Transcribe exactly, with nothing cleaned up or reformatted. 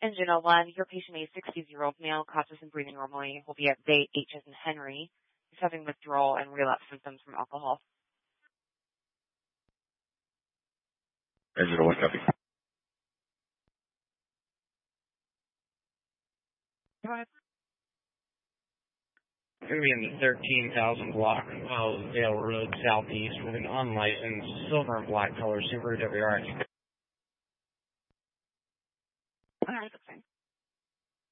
Engine oh one, your patient is sixty-year-old male, conscious and breathing normally, will be at Bay H as in Henry. He's having withdrawal and relapse symptoms from alcohol. Engine oh one, copy. Go ahead. It's going to be in the thirteen thousand block of Vale Road Southeast with an unlicensed silver and black color Subaru W R X.